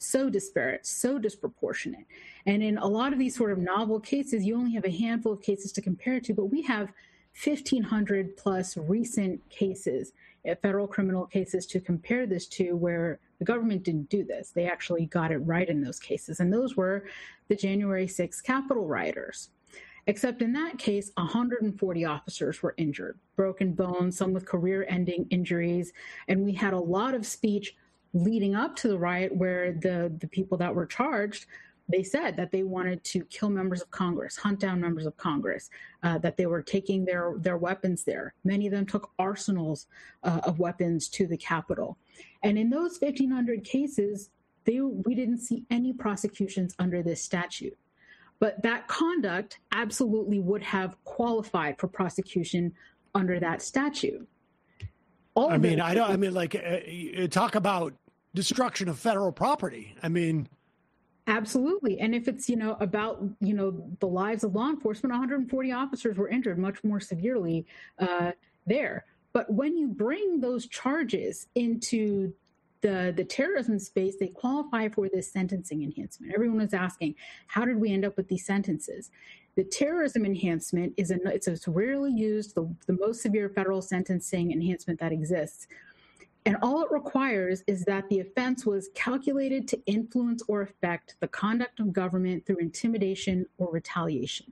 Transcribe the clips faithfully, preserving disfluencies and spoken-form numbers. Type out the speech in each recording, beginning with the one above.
so disparate, so disproportionate. And in a lot of these sort of novel cases, you only have a handful of cases to compare it to, but we have fifteen hundred plus recent cases, federal criminal cases to compare this to, where the government didn't do this. They actually got it right in those cases. And those were the January sixth Capitol rioters. Except in that case, one hundred forty officers were injured, broken bones, some with career-ending injuries. And we had a lot of speech leading up to the riot where the, the people that were charged, they said that they wanted to kill members of Congress, hunt down members of Congress, uh, that they were taking their, their weapons there. Many of them took arsenals uh, of weapons to the Capitol. And in those fifteen hundred cases, they, we didn't see any prosecutions under this statute. But that conduct absolutely would have qualified for prosecution under that statute. All I mean, I don't, I mean, like, uh, talk about destruction of federal property. I mean, absolutely. And if it's, you know, about, you know, the lives of law enforcement, one hundred forty officers were injured much more severely uh, there. But when you bring those charges into the, the terrorism space, they qualify for this sentencing enhancement. Everyone is asking, how did we end up with these sentences? The terrorism enhancement is a, it's a rarely used, the, the most severe federal sentencing enhancement that exists. And all it requires is that the offense was calculated to influence or affect the conduct of government through intimidation or retaliation.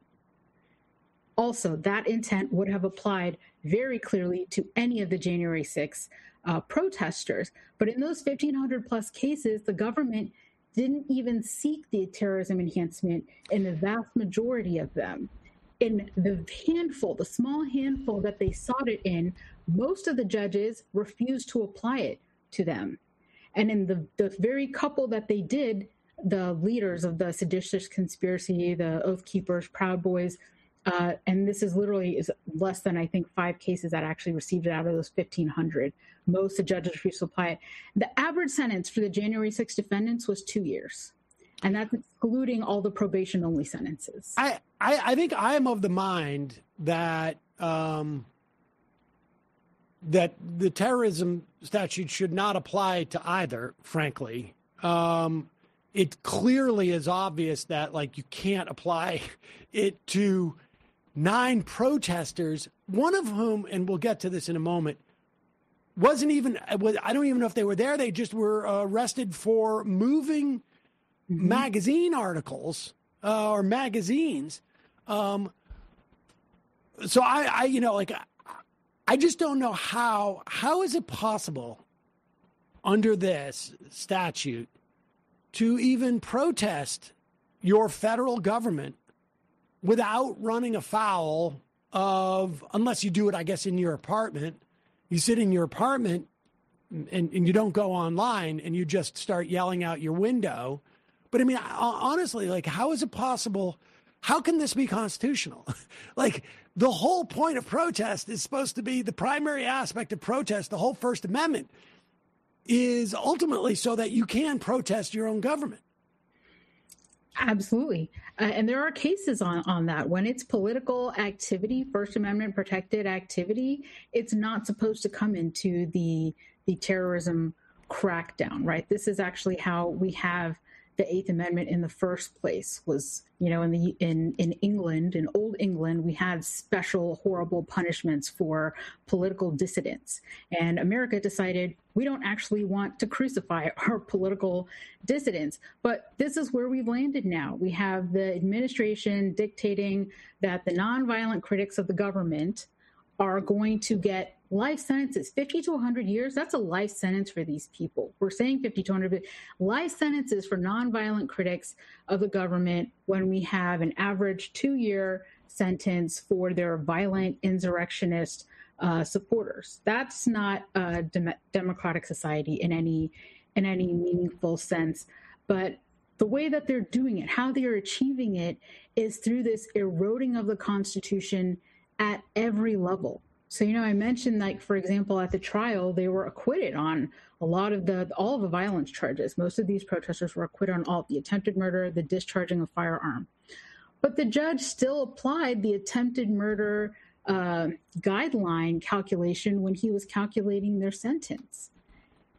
Also, that intent would have applied very clearly to any of the January sixth uh, protesters. But in those fifteen hundred plus cases, the government didn't even seek the terrorism enhancement in the vast majority of them. In the handful, the small handful that they sought it in, most of the judges refused to apply it to them. And in the, the very couple that they did, the leaders of the seditious conspiracy, the Oath Keepers, Proud Boys, uh, and this is literally is less than, I think, five cases that actually received it out of those fifteen hundred. Most the judges refused to apply it. The average sentence for the January sixth defendants was two years. And that's excluding all the probation-only sentences. I, I, I think I am of the mind that um, that the terrorism statute should not apply to either, frankly. Um, it clearly is obvious that, like, you can't apply it to nine protesters, one of whom, and we'll get to this in a moment, wasn't even, I don't even know if they were there. They just were arrested for moving Mm-hmm. magazine articles uh, or magazines. Um, so I, I, you know, like, I just don't know how, how is it possible under this statute to even protest your federal government without running afoul of, unless you do it, I guess, in your apartment, you sit in your apartment and, and you don't go online and you just start yelling out your window. But I mean, honestly, like, how is it possible? How can this be constitutional? Like, the whole point of protest is supposed to be the primary aspect of protest. The whole First Amendment is ultimately so that you can protest your own government. Absolutely. Uh, and there are cases on, on that. When it's political activity, First Amendment protected activity, it's not supposed to come into the, the terrorism crackdown, right? This is actually how we have the Eighth Amendment in the first place. Was, you know, in the in in England, in old England, we had special horrible punishments for political dissidents. And America decided we don't actually want to crucify our political dissidents. But this is where we've landed now. We have the administration dictating that the nonviolent critics of the government are going to get life sentences, fifty to one hundred years. That's a life sentence for these people. We're saying fifty to one hundred, but life sentences for nonviolent critics of the government when we have an average two-year sentence for their violent insurrectionist uh, supporters. That's not a dem- democratic society in any in any meaningful sense. But the way that they're doing it, how they are achieving it, is through this eroding of the Constitution at every level. So, you know, I mentioned, like, for example, at the trial, they were acquitted on a lot of the, all of the violence charges. Most of these protesters were acquitted on all the attempted murder, the discharging of firearm. But the judge still applied the attempted murder uh, guideline calculation when he was calculating their sentence.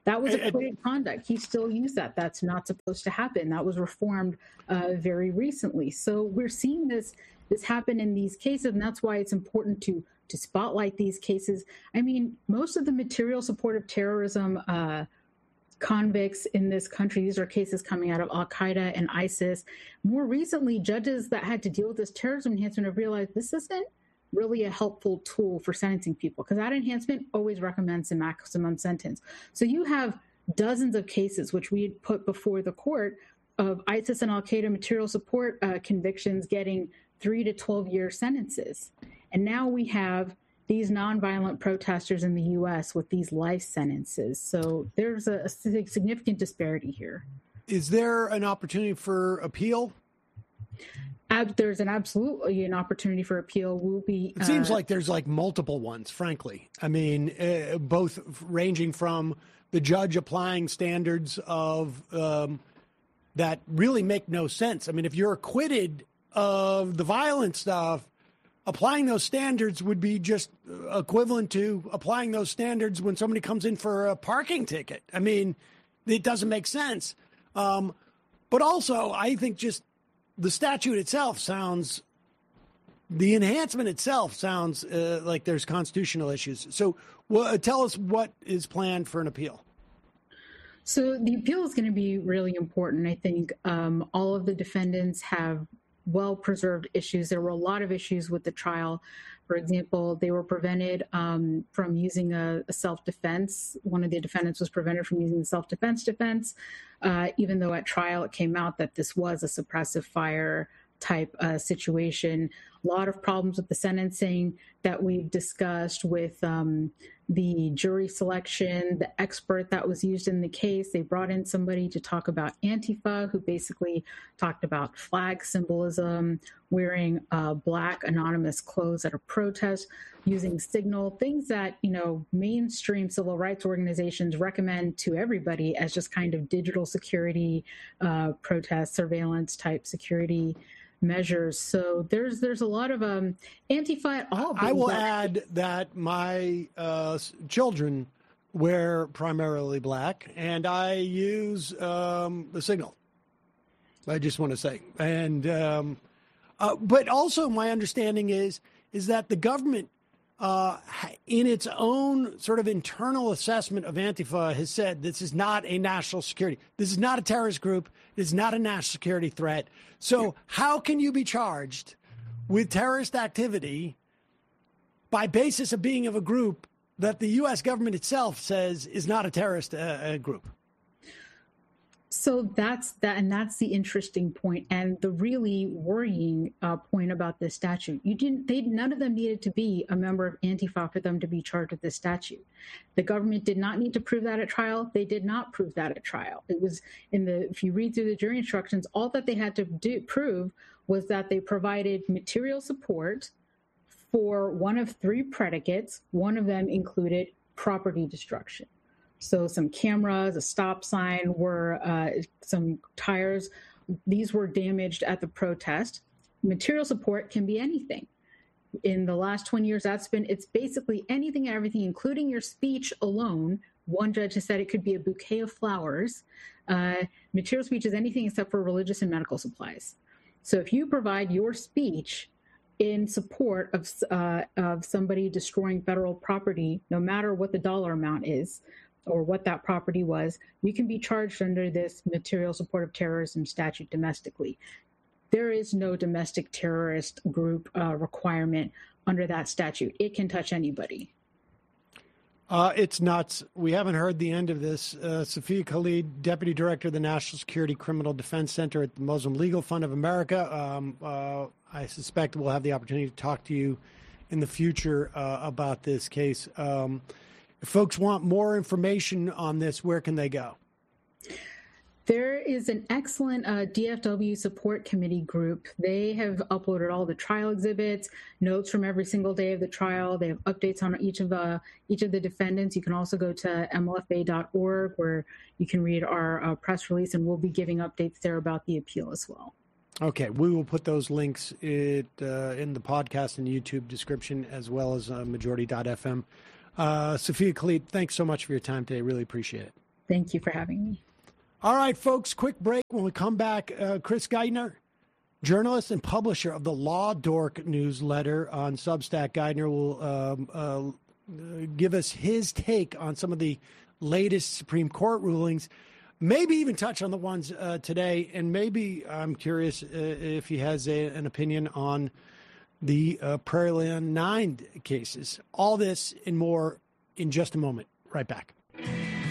That was acquitted conduct. He still used that. That's not supposed to happen. That was reformed uh, very recently. So we're seeing this this happen in these cases, and that's why it's important to to spotlight these cases. I mean, most of the material support of terrorism uh, convicts in this country, these are cases coming out of Al-Qaeda and ISIS. More recently, judges that had to deal with this terrorism enhancement have realized this isn't really a helpful tool for sentencing people, because that enhancement always recommends a maximum sentence. So you have dozens of cases, which we had put before the court, of ISIS and Al-Qaeda material support uh, convictions getting three to twelve year sentences. And now we have these nonviolent protesters in the U S with these life sentences. So there's a, a significant disparity here. Is there an opportunity for appeal? Ab- there's an absolutely an opportunity for appeal. Will be. It seems uh, like there's like multiple ones, frankly. I mean, uh, both ranging from the judge applying standards of um, that really make no sense. I mean, if you're acquitted of the violent stuff, applying those standards would be just equivalent to applying those standards when somebody comes in for a parking ticket. I mean, it doesn't make sense. Um, but also, I think just the statute itself sounds, the enhancement itself sounds uh, like there's constitutional issues. So well, tell us what is planned for an appeal. So the appeal is going to be really important. I think um, all of the defendants have well-preserved issues. There were a lot of issues with the trial. For example, they were prevented um, from using a, a self-defense. One of the defendants was prevented from using the self-defense defense, uh, even though at trial it came out that this was a suppressive fire type uh, situation. A lot of problems with the sentencing that we've discussed with um, the jury selection, the expert that was used in the case. They brought in somebody to talk about Antifa, who basically talked about flag symbolism, wearing uh, black anonymous clothes at a protest, using Signal, things that, you know, mainstream civil rights organizations recommend to everybody as just kind of digital security, uh, protest, surveillance type security measures. So there's there's a lot of um, Antifa at all. I will add that my uh, children wear primarily black, and I use um, the Signal. I just want to say, and um, uh, but also my understanding is is that the government, uh, in its own sort of internal assessment of Antifa, has said this is not a national security. This is not a terrorist group. This is not a national security threat. So how can you be charged with terrorist activity by basis of being of a group that the U S government itself says is not a terrorist uh, group? So that's that, and that's the interesting point, and the really worrying uh, point about this statute. You didn't; they none of them needed to be a member of Antifa for them to be charged with this statute. The government did not need to prove that at trial. They did not prove that at trial. It was in the if you read through the jury instructions, all that they had to do prove was that they provided material support for one of three predicates. One of them included property destruction. So some cameras, a stop sign, were uh, some tires. These were damaged at the protest. Material support can be anything. In the last twenty years, that's been, it's basically anything and everything, including your speech alone. One judge has said it could be a bouquet of flowers. Uh, material speech is anything except for religious and medical supplies. So if you provide your speech in support of, uh, of somebody destroying federal property, no matter what the dollar amount is, or what that property was, you can be charged under this material support of terrorism statute domestically. There is no domestic terrorist group uh, requirement under that statute. It can touch anybody. Uh, it's nuts. We haven't heard the end of this. Uh, Safiya Khalid, Deputy Director of the National Security Criminal Defense Center at the Muslim Legal Fund of America. Um, uh, I suspect we'll have the opportunity to talk to you in the future uh, about this case. Um, If folks want more information on this, where can they go? There is an excellent uh, D F W support committee group. They have uploaded all the trial exhibits, notes from every single day of the trial. They have updates on each of uh, each of the defendants. You can also go to M L F A dot org where you can read our uh, press release, and we'll be giving updates there about the appeal as well. Okay, we will put those links it, uh, in the podcast and YouTube description, as well as uh, majority dot f m. Uh, Safiya Khalid, thanks so much for your time today. Really appreciate it. Thank you for having me. All right, folks, quick break. When we come back, uh, Chris Geidner, journalist and publisher of the Law Dork newsletter on Substack. Geidner will um, uh, give us his take on some of the latest Supreme Court rulings, maybe even touch on the ones uh, today, and maybe I'm curious uh, if he has a, an opinion on the uh, Prairiland Nine cases. All this and more in just a moment. Right back.